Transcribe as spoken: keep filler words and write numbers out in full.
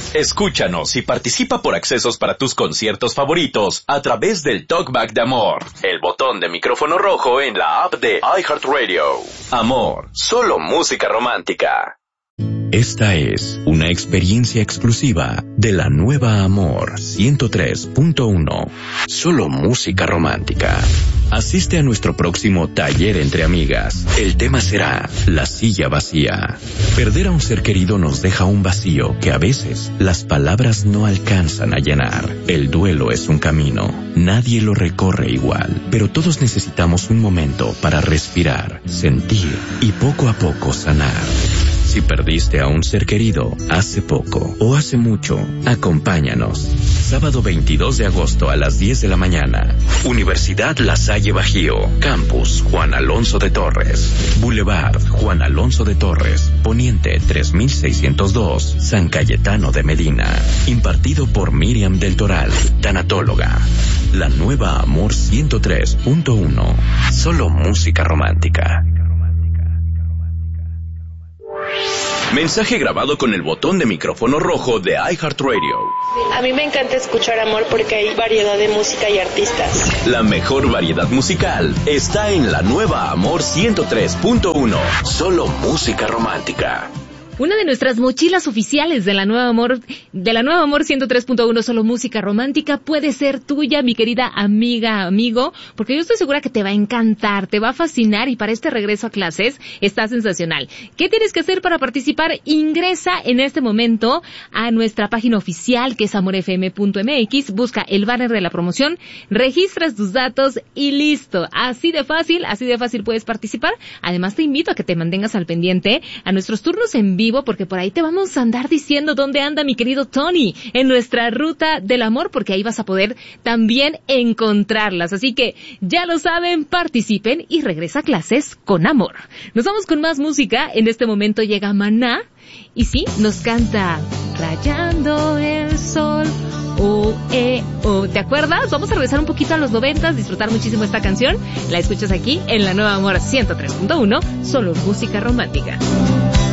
Escúchanos y participa por accesos para tus conciertos favoritos a través del Talkback de Amor, el botón de micrófono rojo en la app de iHeartRadio. Amor, solo música romántica. Esta es una experiencia exclusiva de la nueva Amor ciento tres punto uno. Solo música romántica. Asiste a nuestro próximo taller entre amigas. El tema será la silla vacía. Perder a un ser querido nos deja un vacío que a veces las palabras no alcanzan a llenar. El duelo es un camino. Nadie lo recorre igual, pero todos necesitamos un momento para respirar, sentir y poco a poco sanar. Si perdiste a un ser querido hace poco o hace mucho, acompáñanos. Sábado veintidós de agosto a las diez de la mañana. Universidad La Salle Bajío. Campus Juan Alonso de Torres. Boulevard Juan Alonso de Torres. Poniente tres mil seiscientos dos. San Cayetano de Medina. Impartido por Miriam del Toral, tanatóloga. La nueva Amor ciento tres punto uno. Solo música romántica. Mensaje grabado con el botón de micrófono rojo de iHeartRadio. A mí me encanta escuchar Amor porque hay variedad de música y artistas. La mejor variedad musical está en la nueva Amor ciento tres punto uno. Solo música romántica. Una de nuestras mochilas oficiales de la Nueva Amor, de la Nueva Amor ciento tres punto uno, solo música romántica, puede ser tuya, mi querida amiga, amigo, porque yo estoy segura que te va a encantar, te va a fascinar y para este regreso a clases está sensacional. ¿Qué tienes que hacer para participar? Ingresa en este momento a nuestra página oficial que es amor f m punto m x, busca el banner de la promoción, registras tus datos y listo. Así de fácil, así de fácil puedes participar. Además te invito a que te mantengas al pendiente a nuestros turnos en vivo, porque por ahí te vamos a andar diciendo dónde anda mi querido Tony en nuestra ruta del amor, porque ahí vas a poder también encontrarlas. Así que ya lo saben, participen y regresa a clases con amor. Nos vamos con más música. En este momento llega Maná y sí, nos canta Rayando el Sol. Oh, eh, oh. ¿Te acuerdas? Vamos a regresar un poquito a los noventas, disfrutar muchísimo esta canción. La escuchas aquí en la Nueva Amor ciento tres punto uno, solo música romántica.